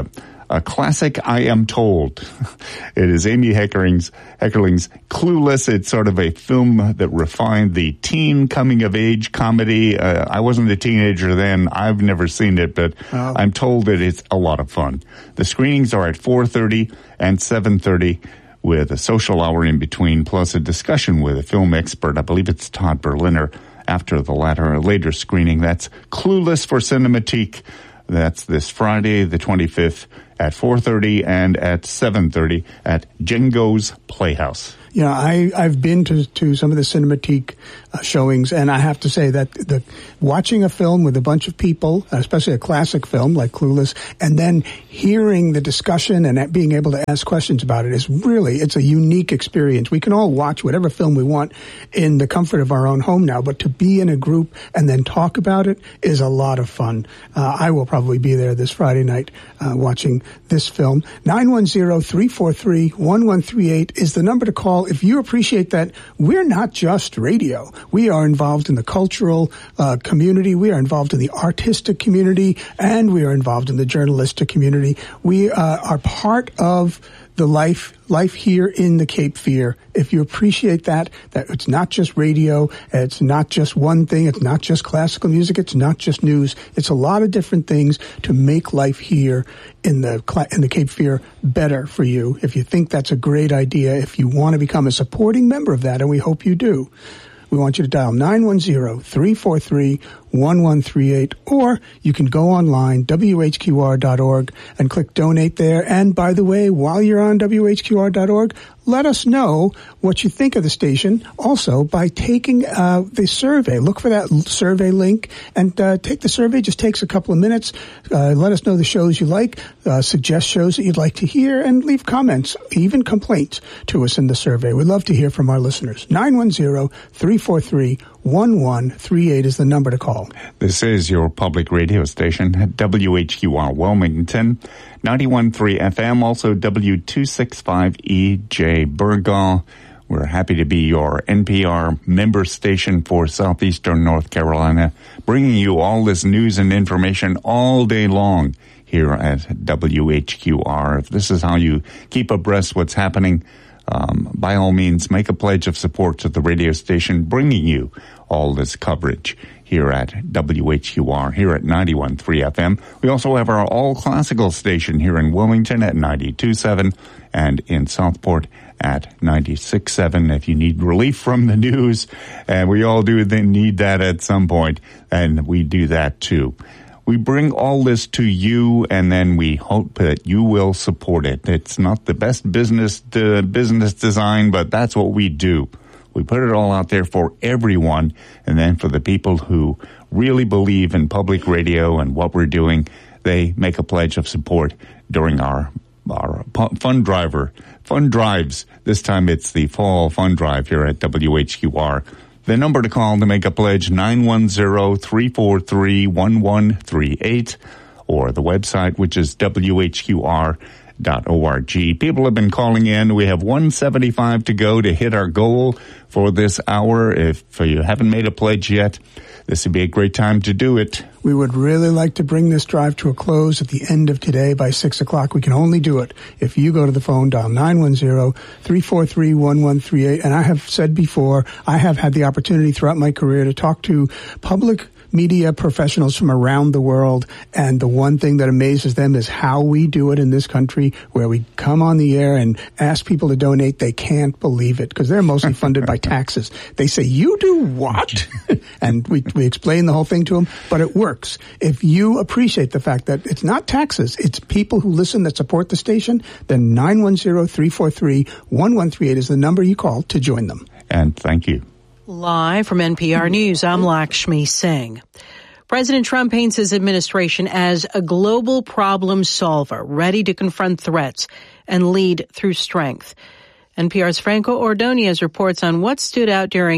a classic, I Am Told. It is Amy Heckerling's, Heckerling's Clueless. It's sort of a film that refined the teen coming-of-age comedy. Uh, I wasn't a teenager then. I've never seen it, but oh. I'm told that it's a lot of fun. The screenings are at four thirty and seven thirty with a social hour in between, plus a discussion with a film expert. I believe it's Todd Berliner after the latter, later screening. That's Clueless for Cinematique. That's this Friday, the twenty-fifth, at four thirty and at seven thirty at Django's Playhouse. Yeah, I, I've been to, to some of the Cinematique uh, showings, and I have to say that the watching a film with a bunch of people, especially a classic film like Clueless, and then hearing the discussion and being able to ask questions about it is really, it's a unique experience. We can all watch whatever film we want in the comfort of our own home now, but to be in a group and then talk about it is a lot of fun. Uh, I will probably be there this Friday night uh, watching this film. nine one zero, three four three, one one three eight is the number to call if you appreciate that we're not just radio. We are involved in the cultural uh, community. We are involved in the artistic community, and we are involved in the journalistic community. We uh, are part of the life life here in the Cape Fear. If you appreciate that, that it's not just radio, it's not just one thing, it's not just classical music, it's not just news. It's a lot of different things to make life here in the in the Cape Fear better for you. If you think that's a great idea, if you want to become a supporting member of that, and we hope you do, we want you to dial nine one zero, three four three, one one three eight, or you can go online, W H Q R dot org, and click donate there. And by the way, while you're on W H Q R dot org, let us know what you think of the station also by taking uh, the survey. Look for that survey link and uh, take the survey. Just takes a couple of minutes. Uh, let us know the shows you like, uh, suggest shows that you'd like to hear, and leave comments, even complaints to us in the survey. We'd love to hear from our listeners. nine one zero, three four three, one one three eight is the number to call. This is your public radio station, W H Q R Wilmington, ninety-one point three F M, also W two sixty-five E J Burgaw. We're happy to be your N P R member station for southeastern North Carolina, bringing you all this news and information all day long here at W H Q R. If this is how you keep abreast what's happening, um, by all means, make a pledge of support to the radio station, bringing you all this coverage here at W H Q R, here at ninety-one point three F M. We also have our all-classical station here in Wilmington at ninety-two point seven and in Southport at ninety-six point seven. If you need relief from the news, and we all do then need that at some point, and we do that too. We bring all this to you, and then we hope that you will support it. It's not the best business uh, business design, but that's what we do. We put it all out there for everyone, and then for the people who really believe in public radio and what we're doing, they make a pledge of support during our our fund driver fund drives. This time it's the fall fund drive here at W H Q R. The number to call to make a pledge, nine one zero, three four three, one one three eight, or the website, which is W H Q R dot org. People have been calling in. We have one seventy-five to go to hit our goal for this hour. If you haven't made a pledge yet, this would be a great time to do it. We would really like to bring this drive to a close at the end of today by six o'clock. We can only do it if you go to the phone, dial nine one zero, three four three, one one three eight. And I have said before, I have had the opportunity throughout my career to talk to public media professionals from around the world, and the one thing that amazes them is how we do it in this country, where we come on the air and ask people to donate. They can't believe it because they're mostly funded by taxes. They say, "You do what?" And we we explain the whole thing to them, but it works. If you appreciate the fact that it's not taxes, it's people who listen that support the station, then nine one zero, three four three, one one three eight is the number you call to join them. And thank you. Live from N P R News, I'm Lakshmi Singh. President Trump paints his administration as a global problem solver, ready to confront threats and lead through strength. N P R's Franco Ordonez reports on what stood out during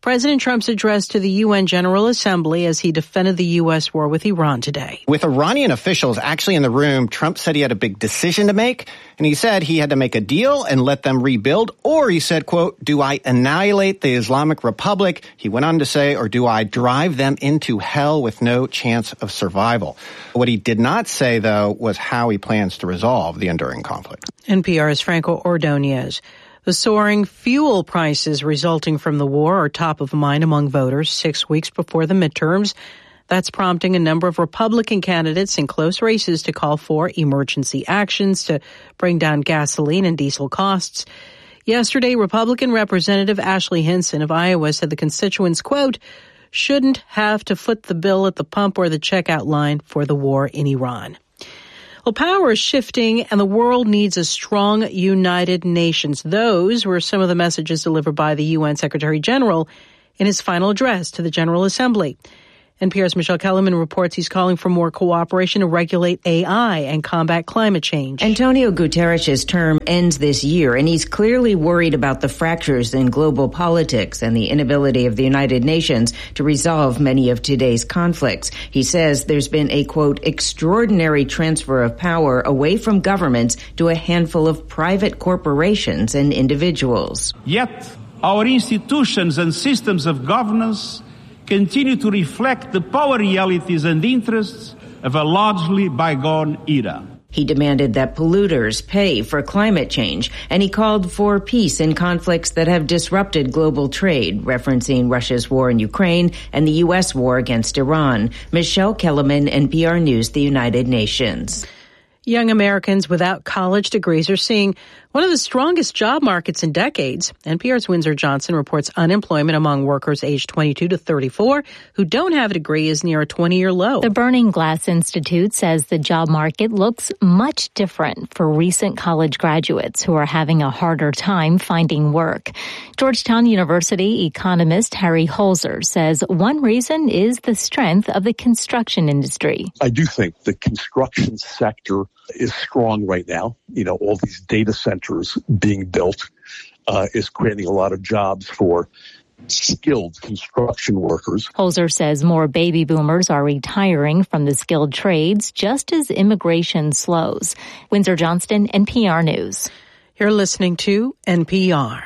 President Trump's address to the U N General Assembly as he defended the U S war with Iran today. With Iranian officials actually in the room, Trump said he had a big decision to make, and he said he had to make a deal and let them rebuild, or he said, quote, do I annihilate the Islamic Republic? He went on to say, or do I drive them into hell with no chance of survival? What he did not say, though, was how he plans to resolve the enduring conflict. N P R's Franco Ordonez. The soaring fuel prices resulting from the war are top of mind among voters six weeks before the midterms. That's prompting a number of Republican candidates in close races to call for emergency actions to bring down gasoline and diesel costs. Yesterday, Republican Representative Ashley Hinson of Iowa said the constituents, quote, shouldn't have to foot the bill at the pump or the checkout line for the war in Iran. Well, power is shifting, and the world needs a strong, united nations. Those were some of the messages delivered by the U N Secretary General in his final address to the General Assembly. N P R's Michelle Kellerman reports he's calling for more cooperation to regulate A I and combat climate change. Antonio Guterres' term ends this year, and he's clearly worried about the fractures in global politics and the inability of the United Nations to resolve many of today's conflicts. He says there's been a, quote, extraordinary transfer of power away from governments to a handful of private corporations and individuals. Yet, our institutions and systems of governance continue to reflect the power realities and interests of a largely bygone era. He demanded that polluters pay for climate change, and he called for peace in conflicts that have disrupted global trade, referencing Russia's war in Ukraine and the U S war against Iran. Michelle Kellerman, N P R News, the United Nations. Young Americans without college degrees are seeing one of the strongest job markets in decades. N P R's Windsor Johnson reports unemployment among workers aged twenty-two to thirty-four who don't have a degree is near a twenty-year low. The Burning Glass Institute says the job market looks much different for recent college graduates who are having a harder time finding work. Georgetown University economist Harry Holzer says one reason is the strength of the construction industry. I do think the construction sector is strong right now. You know, all these data centers being built uh, is creating a lot of jobs for skilled construction workers. Holzer says more baby boomers are retiring from the skilled trades just as immigration slows. Windsor Johnston, N P R News. You're listening to N P R.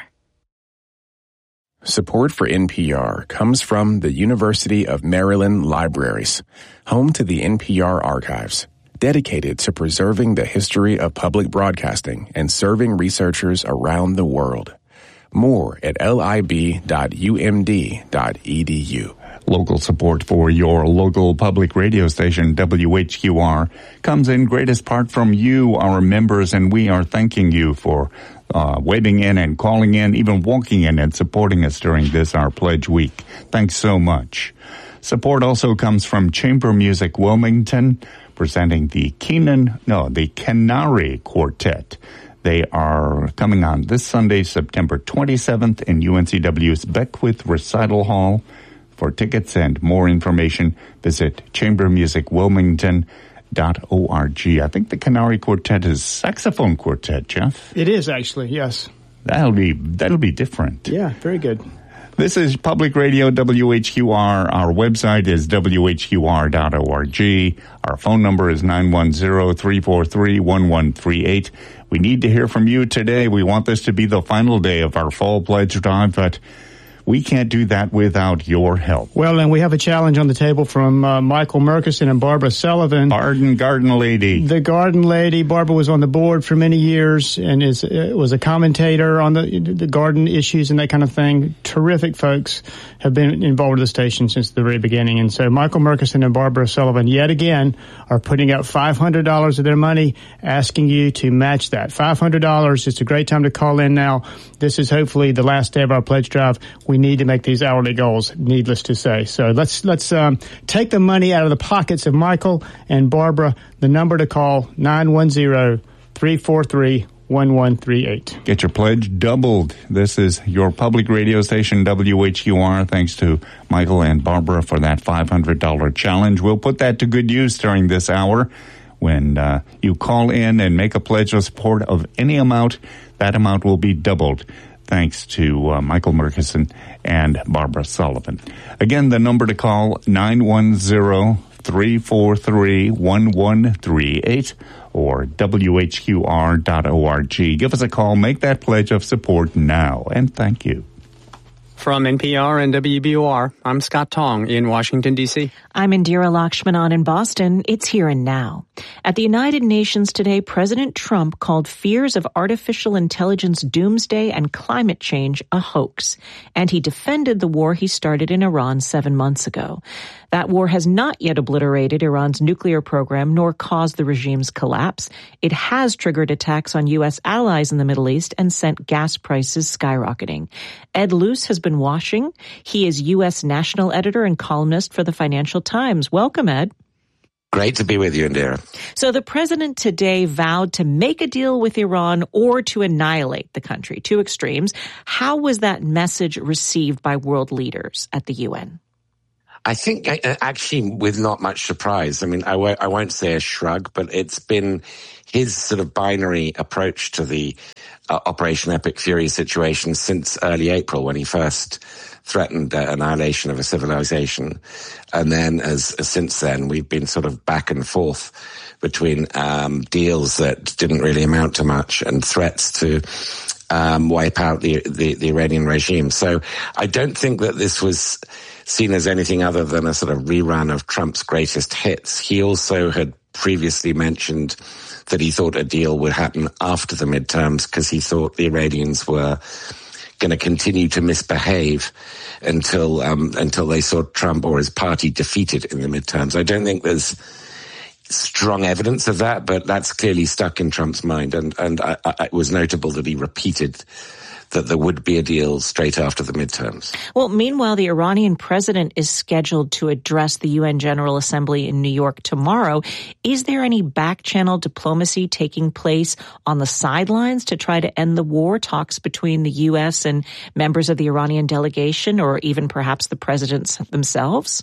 Support for N P R comes from the University of Maryland Libraries, home to the N P R archives, dedicated to preserving the history of public broadcasting and serving researchers around the world. More at lib dot u m d dot e d u. Local support for your local public radio station, W H Q R, comes in greatest part from you, our members, and we are thanking you for uh, waiting in and calling in, even walking in and supporting us during this, our Pledge Week. Thanks so much. Support also comes from Chamber Music Wilmington, presenting the Keenan, no, the Canary Quartet. They are coming on this Sunday, September twenty-seventh in U N C W's Beckwith Recital Hall. For tickets and more information, visit chamber music wilmington dot org. I think the Canary Quartet is saxophone quartet, Jeff. It is actually, yes. That'll be that'll be different. Yeah, very good. This is Public Radio W H Q R. Our website is w h q r dot org. Our phone number is nine one zero, three four three, one one three eight. We need to hear from you today. We want this to be the final day of our fall pledge drive, but we can't do that without your help. Well, and we have a challenge on the table from uh, Michael Murkison and Barbara Sullivan. Garden, Garden Lady. The Garden Lady. Barbara was on the board for many years and is uh, was a commentator on the the garden issues and that kind of thing. Terrific folks, have been involved with the station since the very beginning. And so Michael Murkison and Barbara Sullivan, yet again, are putting up five hundred dollars of their money, asking you to match that. five hundred dollars. It's a great time to call in now. This is hopefully the last day of our pledge drive. We need to make these hourly goals, needless to say. So let's let's um, take the money out of the pockets of Michael and Barbara. The number to call, nine one zero, three four three, one one three eight. Get your pledge doubled. This is your public radio station, W H Q R. Thanks to Michael and Barbara for that five hundred dollars challenge. We'll put that to good use during this hour. When uh, you call in and make a pledge of support of any amount, that amount will be doubled. Thanks to uh, Michael Murkison and Barbara Sullivan. Again, the number to call, nine one zero, three four three, one one three eight or W H Q R dot org. Give us a call. Make that pledge of support now. And thank you. From N P R and W B U R, I'm Scott Tong in Washington, D C. I'm Indira Lakshmanan in Boston. It's Here and Now. At the United Nations today, President Trump called fears of artificial intelligence doomsday and climate change a hoax. And he defended the war he started in Iran seven months ago. That war has not yet obliterated Iran's nuclear program nor caused the regime's collapse. It has triggered attacks on U S allies in the Middle East and sent gas prices skyrocketing. Ed Luce has been watching. He is U S national editor and columnist for the Financial Times. Welcome, Ed. Great to be with you, Indira. So the president today vowed to make a deal with Iran or to annihilate the country, two extremes. How was that message received by world leaders at the U N? I think actually with not much surprise. I mean, I won't, I won't say a shrug, but it's been his sort of binary approach to the uh, Operation Epic Fury situation since early April when he first threatened uh, annihilation of a civilization. And then as, as since then, we've been sort of back and forth between um, deals that didn't really amount to much and threats to um, wipe out the, the, the Iranian regime. So I don't think that this was seen as anything other than a sort of rerun of Trump's greatest hits. He also had previously mentioned that he thought a deal would happen after the midterms because he thought the Iranians were going to continue to misbehave until um, until they saw Trump or his party defeated in the midterms. I don't think there's strong evidence of that, but that's clearly stuck in Trump's mind. And, and I, I, it was notable that he repeated that there would be a deal straight after the midterms. Well, meanwhile, the Iranian president is scheduled to address the U N General Assembly in New York tomorrow. Is there any back-channel diplomacy taking place on the sidelines to try to end the war, talks between the U S and members of the Iranian delegation, or even perhaps the presidents themselves?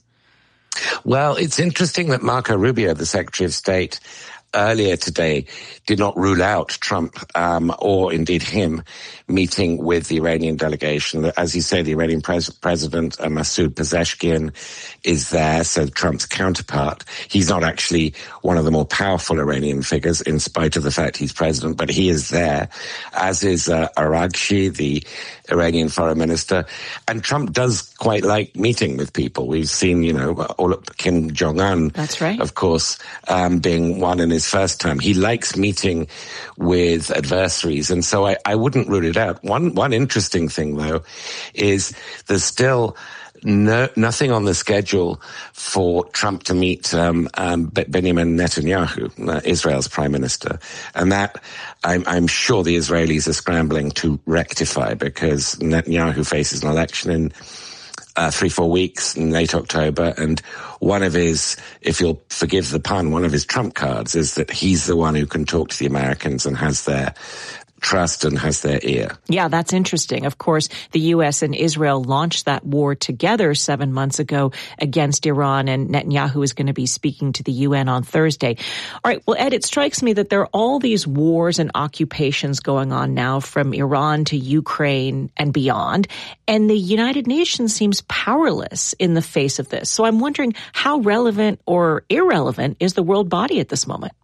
Well, it's interesting that Marco Rubio, the Secretary of State, earlier today did not rule out Trump um, or indeed him meeting with the Iranian delegation. As you say, the Iranian pres- president, uh, Masoud Pezeshkian, is there, so Trump's counterpart. He's not actually one of the more powerful Iranian figures, in spite of the fact he's president, but he is there, as is uh, Araghchi, the Iranian foreign minister. And Trump does quite like meeting with people. We've seen, you know, all of Kim Jong-un, That's right. of course, um, being one in his first term. He likes meeting with adversaries, and so I, I wouldn't rule it out. One one interesting thing, though, is there's still no, nothing on the schedule for Trump to meet um, um, Benjamin Netanyahu, uh, Israel's prime minister, and that I'm, I'm sure the Israelis are scrambling to rectify, because Netanyahu faces an election in Uh, three, four weeks in late October. And one of his, if you'll forgive the pun, one of his trump cards is that he's the one who can talk to the Americans and has their trust and has their ear. Yeah, that's interesting. Of course, the U S and Israel launched that war together seven months ago against Iran, and Netanyahu is going to be speaking to the U N on Thursday. All right, well, Ed, it strikes me that there are all these wars and occupations going on now from Iran to Ukraine and beyond, and the United Nations seems powerless in the face of this. So I'm wondering, how relevant or irrelevant is the world body at this moment?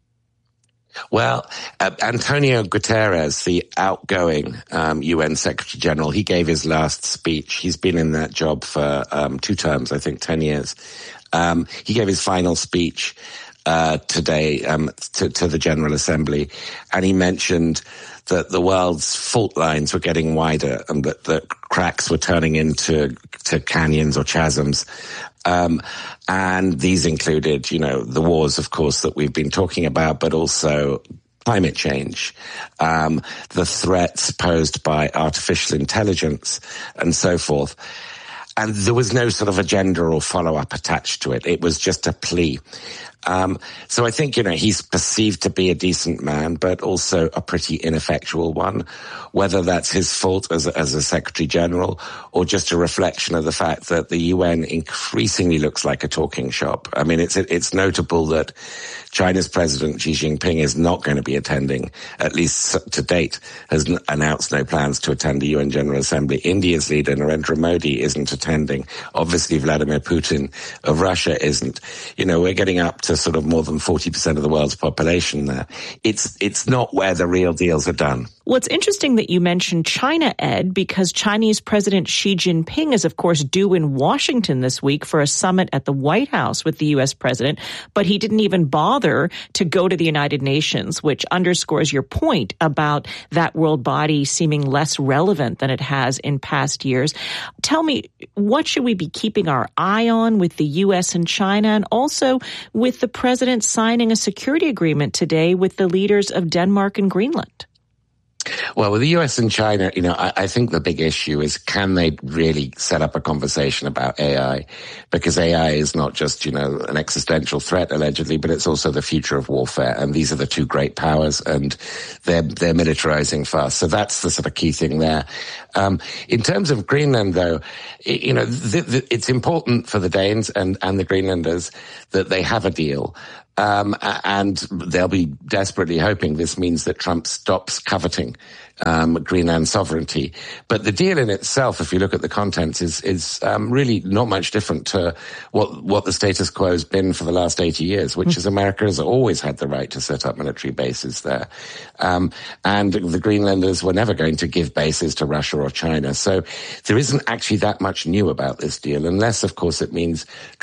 Well, uh, Antonio Guterres, the outgoing um, U N Secretary General, he gave his last speech. He's been in that job for um, two terms, I think, ten years. Um, he gave his final speech uh, today um, to, to the General Assembly, and he mentioned that the world's fault lines were getting wider and that the cracks were turning into to canyons or chasms. Um, and these included, you know, the wars, of course, that we've been talking about, but also climate change, um, the threats posed by artificial intelligence and so forth. And there was no sort of agenda or follow-up attached to it. It was just a plea. Um, so I think, you know, he's perceived to be a decent man, but also a pretty ineffectual one, whether that's his fault as a, as a Secretary General or just a reflection of the fact that the U N increasingly looks like a talking shop. I mean, it's, it's notable that China's President Xi Jinping is not going to be attending, at least to date, has n- announced no plans to attend the U N General Assembly. India's leader, Narendra Modi, isn't attending. Obviously, Vladimir Putin of Russia isn't. You know, we're getting up to sort of more than forty percent of the world's population there. It's, it's not where the real deals are done. Well, it's interesting that you mentioned China, Ed, because Chinese President Xi Jinping is, of course, due in Washington this week for a summit at the White House with the U S president, but he didn't even bother to go to the United Nations, which underscores your point about that world body seeming less relevant than it has in past years. Tell me, what should we be keeping our eye on with the U S and China, and also with the president signing a security agreement today with the leaders of Denmark and Greenland? Well, with the U S and China, you know, I, I think the big issue is, can they really set up a conversation about A I? Because A I is not just, you know, an existential threat, allegedly, but it's also the future of warfare. And these are the two great powers, and they're, they're militarizing fast. So that's the sort of key thing there. Um, in terms of Greenland, though, it, you know, th- th- it's important for the Danes and, and the Greenlanders that they have a deal. Um, and they'll be desperately hoping this means that Trump stops coveting um, Greenland sovereignty. But the deal in itself, if you look at the contents, is is um, really not much different to what what the status quo has been for the last eighty years, which is America has always had the right to set up military bases there. Um, and the Greenlanders were never going to give bases to Russia or China. So there isn't actually that much new about this deal, unless, of course, it means